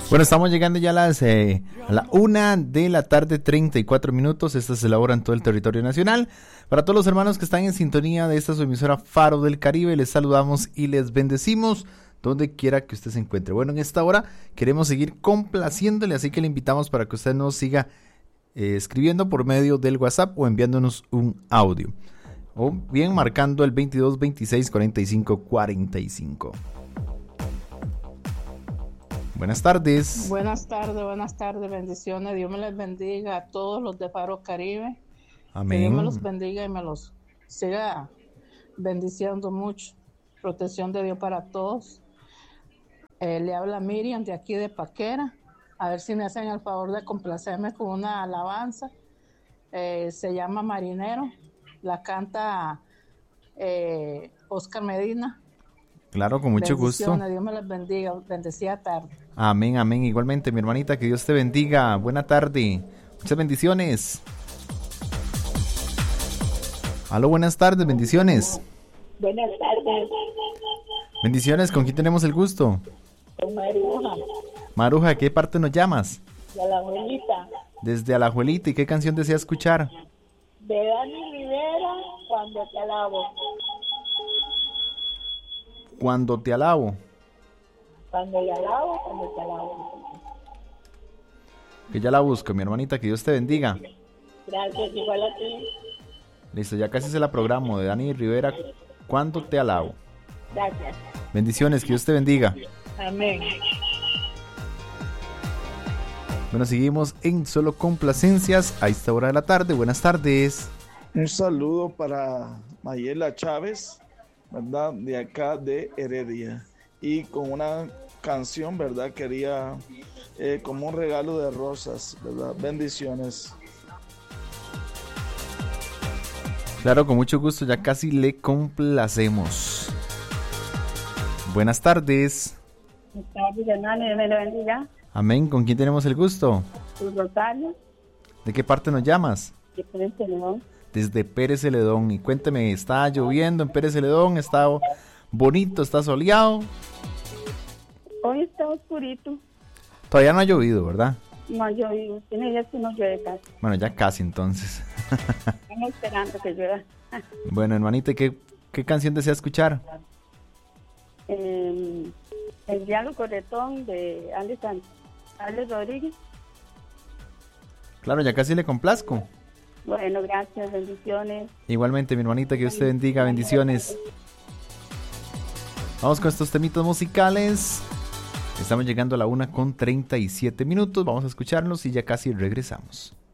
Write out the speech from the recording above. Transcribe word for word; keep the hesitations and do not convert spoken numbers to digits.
Bueno, estamos llegando ya a las eh, a la una de la tarde, treinta y cuatro minutos. Esta se elabora en todo el territorio nacional. Para todos los hermanos que están en sintonía de esta su emisora Faro del Caribe, les saludamos y les bendecimos donde quiera que usted se encuentre. Bueno, en esta hora queremos seguir complaciéndole, así que le invitamos para que usted nos siga eh, escribiendo por medio del WhatsApp o enviándonos un audio. O bien marcando el veintidós veintiséis cuarenta y cinco cuarenta y cinco. Buenas tardes. Buenas tardes, buenas tardes, bendiciones. Dios me les bendiga a todos los de Faro Caribe. Amén. Que Dios me los bendiga y me los siga bendiciendo mucho. Protección de Dios para todos. Eh, le habla Miriam de aquí de Paquera. A ver si me hacen el favor de complacerme con una alabanza. Eh, se llama Marinero. La canta eh, Oscar Medina. Claro, con mucho gusto. Dios me les bendiga. Bendecida tarde. Amén, amén. Igualmente, mi hermanita, que Dios te bendiga. Buena tarde. Muchas bendiciones. Aló, buenas tardes, bendiciones. Buenas tardes. Bendiciones, ¿con quién tenemos el gusto? Con Maruja. Maruja, ¿de qué parte nos llamas? De Alajuelita. Desde Alajuelita, ¿y qué canción desea escuchar? De Dani Rivera, Cuando te alabo. Cuando te alabo. Cuando te alabo, cuando te alabo. Que ya la busco, mi hermanita, que Dios te bendiga. Gracias, igual a ti. Listo, ya casi se la programo de Dani Rivera, Cuando te alabo. Gracias. Bendiciones, que Dios te bendiga. Amén. Bueno, seguimos en Solo Complacencias a esta hora de la tarde. Buenas tardes. Un saludo para Mayela Chávez, ¿verdad? De acá de Heredia. Y con una canción, ¿verdad? Quería eh, como un regalo de rosas, ¿verdad? Bendiciones. Claro, con mucho gusto, ya casi le complacemos. Buenas tardes. Buenas tardes, hermano, Dios me lo bendiga. Amén, ¿con quién tenemos el gusto? Soy Rosario. ¿De qué parte nos llamas? De Pérez Celedón. Desde Pérez Celedón. Y cuénteme, ¿está lloviendo en Pérez Celedón? ¿Está bonito? ¿Está soleado? Hoy está oscurito. Todavía no ha llovido, ¿verdad? No ha llovido. Tiene días que no llueve casi. Bueno, ya casi entonces. Estamos esperando que llueva. Bueno, hermanita, ¿qué, qué canción desea escuchar? Eh, el diálogo corretón de Alex, Alex Rodríguez. Claro, ya casi le complazco. Bueno, gracias, bendiciones. Igualmente, mi hermanita, que Dios te bendiga, bendiciones. Vamos con estos temitas musicales. Estamos llegando a la una con treinta y siete minutos. Vamos a escucharlos y ya casi regresamos.